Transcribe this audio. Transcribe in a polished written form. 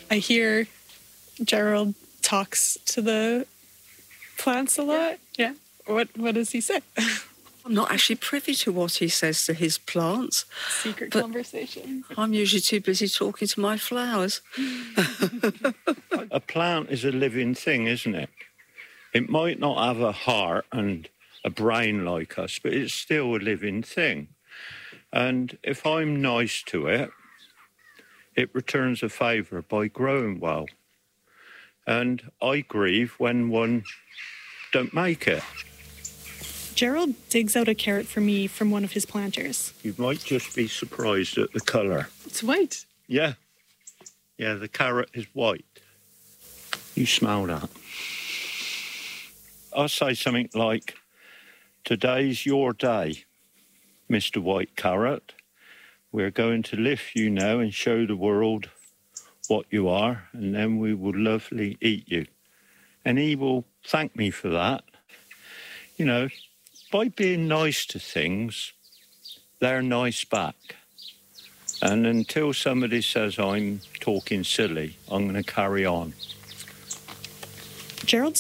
I hear Gerald talks to the plants a lot. Yeah. What does he say? I'm not actually privy to what he says to his plants. Secret conversation. I'm usually too busy talking to my flowers. A plant is a living thing, isn't it? It might not have a heart and a brain like us, but it's still a living thing. And if I'm nice to it, it returns a favour by growing well. And I grieve when one don't make it. Gerald digs out a carrot for me from one of his planters. You might just be surprised at the colour. It's white. Yeah. Yeah, the carrot is white. You smell that. I'll say something like, today's your day, Mr. White Carrot. We're going to lift you now and show the world what you are, and then we will lovely eat you. And he will thank me for that. You know, by being nice to things, they're nice back. And until somebody says I'm talking silly, I'm going to carry on. Gerald